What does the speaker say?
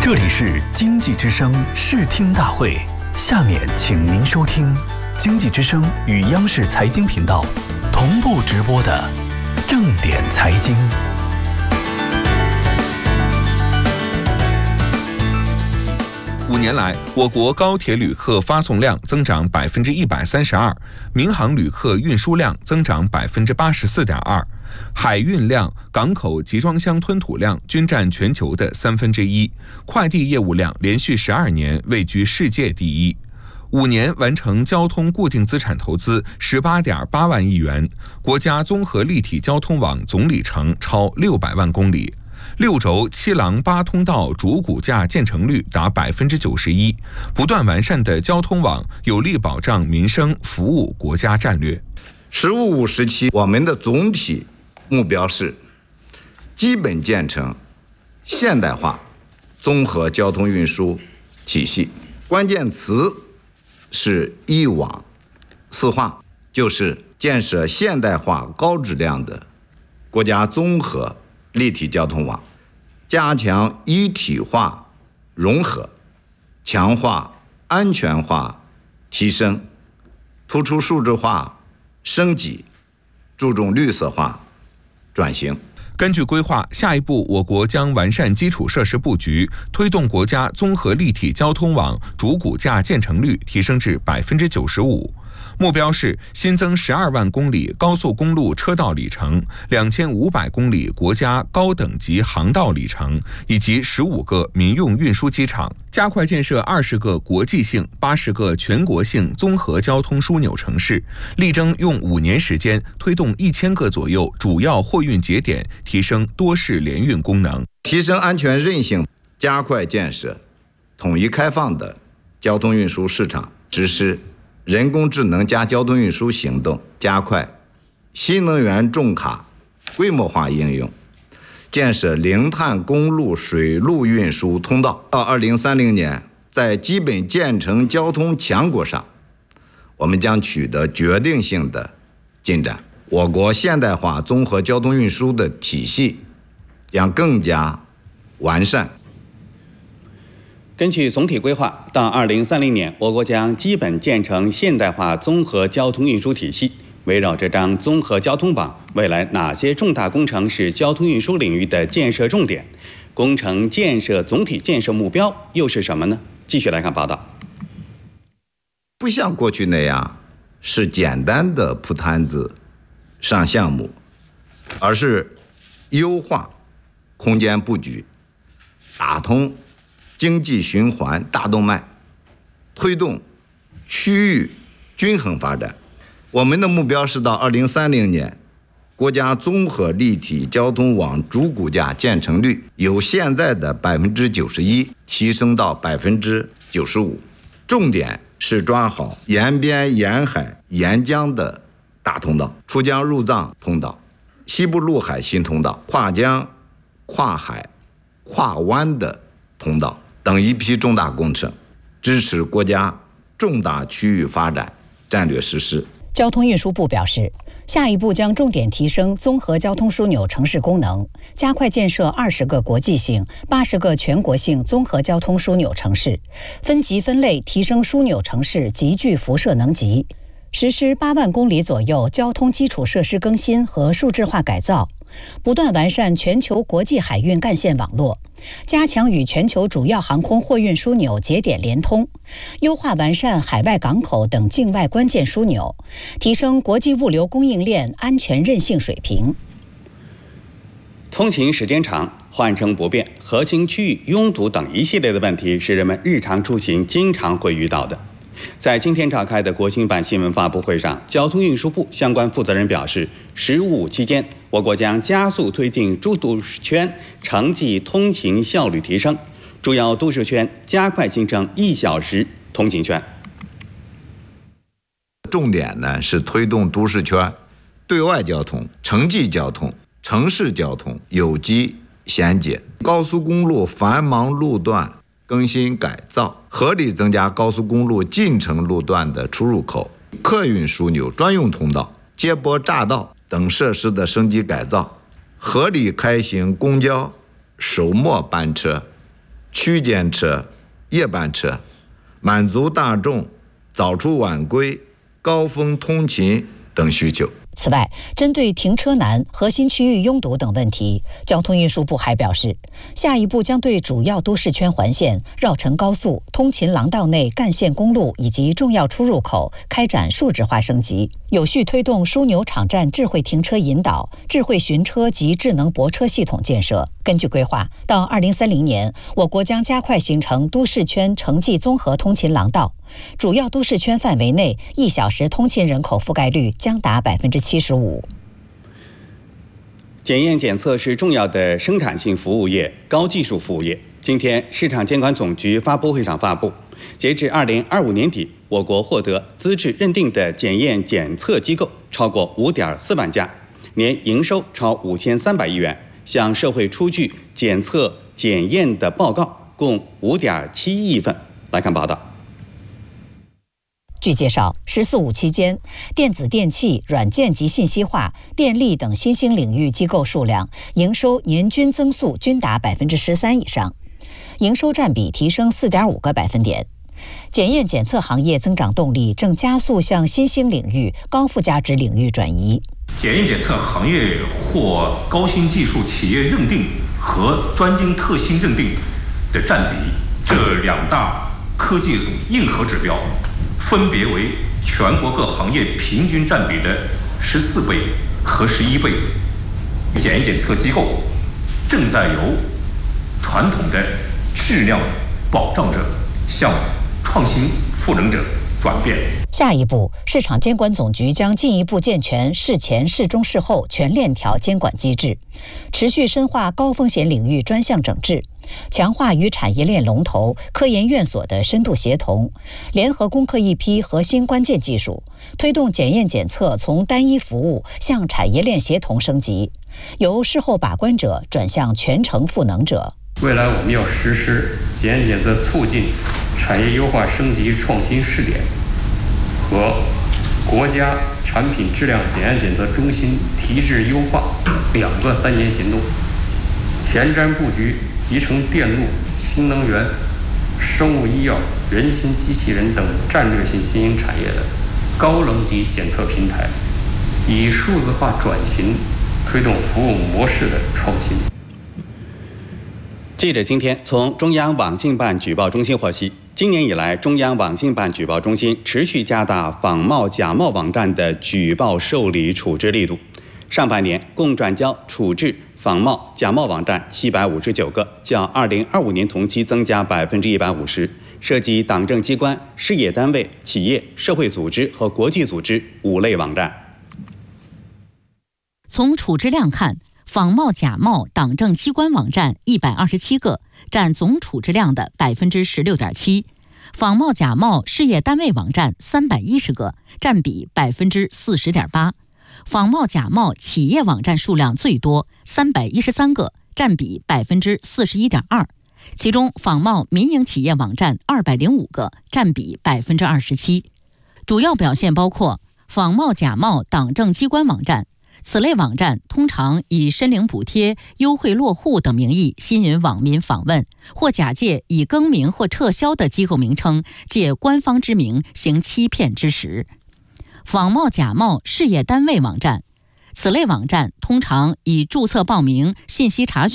这里是经济之声视听大会，下面请您收听经济之声与央视财经频道同步直播的正点财经。 5年来，我国高铁旅客发送量增长132%，民航旅客运输量增长84.2%，海运量、港口集装箱吞吐量均占全球的1/3，快递业务量连续12年位居世界第一。5年完成交通固定资产投资18.8万亿元，国家综合立体交通网总里程超600万公里。6轴7廊8通道主骨架建成率达91%，不断完善的交通网有力保障民生服务国家战略。 “15五”时期，我们的总体目标是基本建成现代化综合交通运输体系，关键词是一网四化，就是建设现代化高质量的国家综合立体交通网，加强一体化融合，强化安全化提升，突出数字化升级，注重绿色化转型。 根据规划，下一步我国将完善基础设施布局，推动国家综合立体交通网主骨架建成率提升至95%。目标是新增12万公里高速公路车道里程、2500公里国家高等级航道里程，以及15个民用运输机场，加快建设20个国际性、80个全国性综合交通枢纽城市，力争用5年时间推动1000个左右主要货运节点提升多式联运功能， 提升安全韧性，加快建设统一开放的交通运输市场，实施人工智能加交通运输行动，加快新能源重卡规模化应用，建设零碳公路水陆运输通道。到2030年，在基本建成交通强国上，我们将取得决定性的进展。我国现代化综合交通运输的体系将更加完善。 根据总体规划，到2030年，我国将基本建成现代化综合交通运输体系。围绕这张综合交通网，未来哪些重大工程是交通运输领域的建设重点？工程建设总体建设目标又是什么呢？继续来看报道。 不像过去那样是简单的铺摊子上项目，而是优化空间布局，打通经济循环大动脉，推动区域均衡发展。我们的目标是到2030年，国家综合立体交通网主骨架建成率由现在的91%提升到95%。重点是抓好沿边、沿海、沿江的大通道、出江入藏通道、西部陆海新通道、跨江、跨海、跨湾的通道等一批重大工程，支持国家重大区域发展战略实施。 交通运输部表示，下一步将重点提升综合交通枢纽城市功能，加快建设20个国际性、80个全国性综合交通枢纽城市，分级分类提升枢纽城市集聚辐射能级，实施8万公里左右交通基础设施更新和数字化改造，不断完善全球国际海运干线网络，加强与全球主要航空货运枢纽节点联通，优化完善海外港口等境外关键枢纽，提升国际物流供应链安全韧性水平。 通勤时间长、换乘不便、核心区域拥堵等一系列的问题是人们日常出行经常会遇到的。在今天召开的国新办新闻发布会上，交通运输部相关负责人表示，15期间，我国将加速推进诸都市圈城际通勤效率提升，主要都市圈加快形成1小时通勤圈。 重点呢是推动都市圈对外交通、城际交通、城市交通有机衔接，高速公路繁忙路段更新改造，合理增加高速公路进城路段的出入口、客运枢纽专用通道、接驳匝道等设施的升级改造，合理开行公交首末班车区间车、夜班车，满足大众早出晚归、高峰通勤等需求。 此外，针对停车难、核心区域拥堵等问题，交通运输部还表示，下一步将对主要都市圈环线、绕城高速、通勤廊道内干线公路以及重要出入口开展数字化升级，有序推动枢纽场站智慧停车引导、智慧巡车及智能泊车系统建设。根据规划，到2030年，我国将加快形成都市圈城际综合通勤廊道，主要都市圈范围内1小时通勤人口覆盖率将达75%。 检验检测是重要的生产性服务业、高技术服务业。今天，市场监管总局发布会上发布，截至2025年底，我国获得资质认定的检验检测机构超过5.4万家，年营收超5300亿元，向社会出具检测检验的报告共5.7亿份。来看报道。 据介绍，“14五”期间，电子电器、软件及信息化、电力等新兴领域机构数量、营收年均增速均达13%以上，营收占比提升4.5个百分点。检验检测行业增长动力正加速向新兴领域、高附加值领域转移。 检验检测行业获高新技术企业认定和专精特新认定的占比，这2大科技硬核指标分别为全国各行业平均占比的14倍和11倍。检验检测机构正在由传统的质量保障者向创新赋能者转变。 下一步，市场监管总局将进一步健全事前、事中、事后全链条监管机制，持续深化高风险领域专项整治，强化与产业链龙头、科研院所的深度协同，联合攻克一批核心关键技术，推动检验检测从单一服务向产业链协同升级，由事后把关者转向全程赋能者。 未来我们要实施检验检测促进产业优化升级创新试点和国家产品质量检验检测中心提质优化2个3年行动，前瞻布局集成电路、新能源、生物医药、人形机器人等战略性新兴产业的高能级检测平台，以数字化转型推动服务模式的创新。 记者今天从中央网信办举报中心获悉，今年以来，中央网信办举报中心持续加大仿冒假冒网站的举报受理处置力度。上半年共转交处置仿冒假冒网站759个，较2025年同期增加150%，涉及党政机关、事业单位、企业、社会组织和国际组织5类网站。 从处置量看，仿冒假冒党政机关网站127个，占总处置量的16.7%；仿冒假冒事业单位网站310个，占比40.8%；仿冒假冒企业网站数量最多313个，占比41.2%。其中，仿冒民营企业网站205个，占比27%。主要表现包括仿冒假冒党政机关网站。此类网站通常以申领补贴、优惠落户等名义吸引网民访问，或假借已更名或撤销的机构名称，借官方之名行欺骗之实。仿冒假冒事业单位网站，此类网站通常以注册报名、信息查询